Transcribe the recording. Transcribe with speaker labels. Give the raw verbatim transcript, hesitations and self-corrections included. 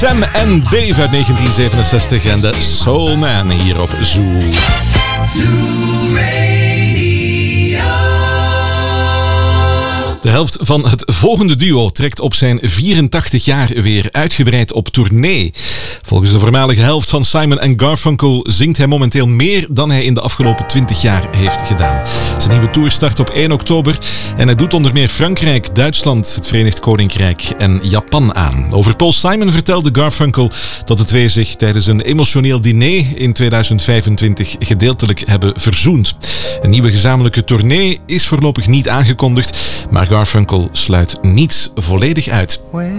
Speaker 1: Sam en Dave uit negentien zevenenzestig en de Soul Man hier op Zoo. Zoo Radio. De helft van het volgende duo trekt op zijn vierentachtig jaar weer uitgebreid op tournee. Volgens de voormalige helft van Simon en Garfunkel zingt hij momenteel meer dan hij in de afgelopen twintig jaar heeft gedaan. Zijn nieuwe tour start op één oktober en hij doet onder meer Frankrijk, Duitsland, het Verenigd Koninkrijk en Japan aan. Over Paul Simon vertelde Garfunkel dat de twee zich tijdens een emotioneel diner in tweeduizend vijfentwintig gedeeltelijk hebben verzoend. Een nieuwe gezamenlijke tournee is voorlopig niet aangekondigd, maar Garfunkel sluit niets volledig uit.